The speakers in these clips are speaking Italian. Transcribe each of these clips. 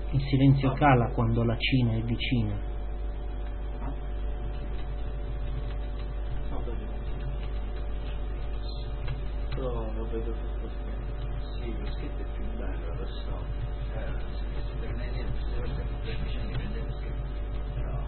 Il silenzio cala quando la Cina è vicina. Però lo vedo tutto sì, lo scritto è più bello, lo so. Per me è per vicino di vedere lo scritto. Però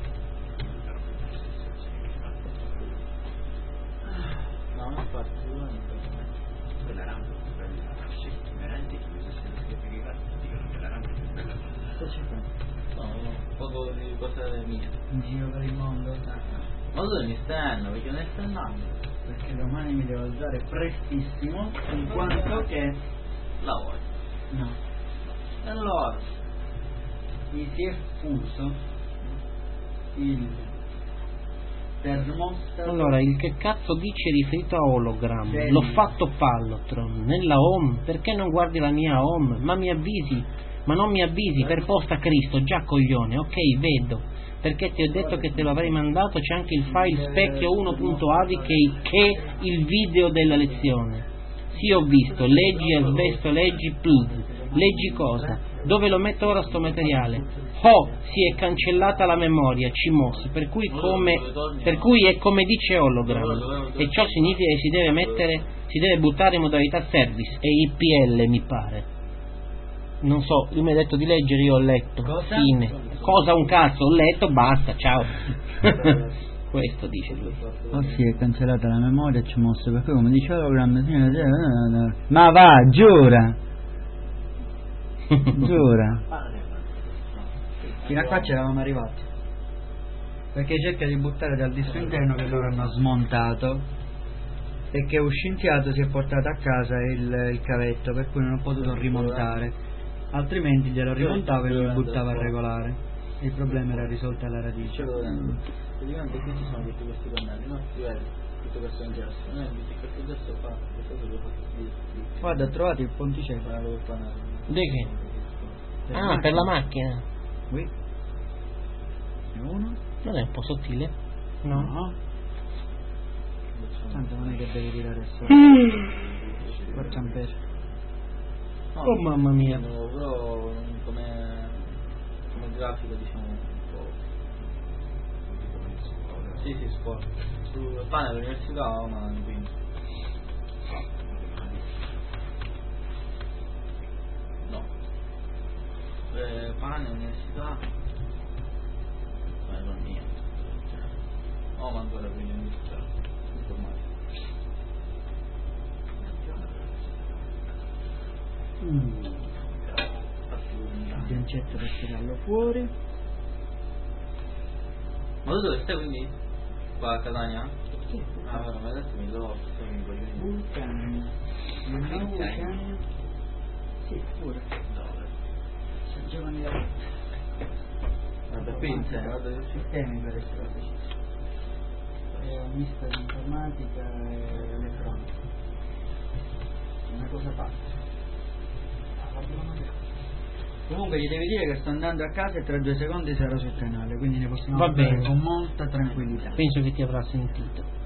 no, infatti quella rampa è più bella. Sì, veramente chiuso, se lo scritto che dicono che la rampa è più bella. No, poco di cose mie. In giro per il mondo? Ma dove mi stanno? Perché non sto andando? Perché domani mi devo alzare prestissimo, in quanto che... Lavoro. No, E allora? mi si è fuso il termostato. Allora, il che cazzo dice riferito a Hologram? Sì. L'ho fatto Pallotron nella home, perché non guardi la mia home? Ma mi avvisi, ma non mi avvisi per posta Cristo, già coglione, ok, vedo. Perché ti ho detto che te lo avrei mandato, c'è anche il file specchio 1.avi che è il video della lezione. Sì, ho visto, leggi asbesto, leggi plug, leggi cosa? Dove lo metto ora sto materiale? Oh, si è cancellata la memoria, CMOS, per cui è come dice Hologram, e ciò significa che si deve buttare in modalità service, e IPL mi pare. Non so, lui mi ha detto di leggere, io ho letto. Cosa? Fine. Cosa un cazzo, ho letto, basta, ciao. Questo dice lui. Oh sì, è cancellata la memoria, ci mosso, per cui come dice Hologram, ma va, giura! Giura! Fino a qua ci eravamo arrivati. Perché cerca di buttare dal disco interno che loro hanno smontato e che uscinziato si è portato a casa il cavetto, per cui non ho potuto rimontare. Altrimenti glielo rimontavo e lo buttavo a regolare. Il problema era risolto alla radice. Praticamente qui ci sono tutti questi pannelli, no? Ti vedi? Tutto questo ingesto. Questo gesto fa, questo lo fa. Guarda, ho trovato il ponticello. Di che? Ah, per la macchina. Qui. E uno? Non è un po' sottile? No. No. Tanto non è che devi tirare solo. Facciamo per. Oh mamma mia. Però come grafico diciamo un po'. Sì, scuola. Sul pane dell'università, ma quindi. No. Pane università. Ma non niente. Oh, ma ancora quindi industriale. Informatica. Il biancetto per tirarlo fuori. Ma tu dove stai quindi? Qua a Catania? Sì. Ah, ma adesso mi do mi voglio Vulcano. Vulcano. Sì, pure. dove? Sono giovani da Guarda qui c'è, guarda che sistemi per essere preciso. È un misto di informatica e elettronica. Una cosa pazza. Comunque gli devi dire che sto andando a casa e tra 2 secondi sarò sul canale, quindi ne possiamo Va parlare bene. con molta tranquillità. Penso che ti avrà sentito.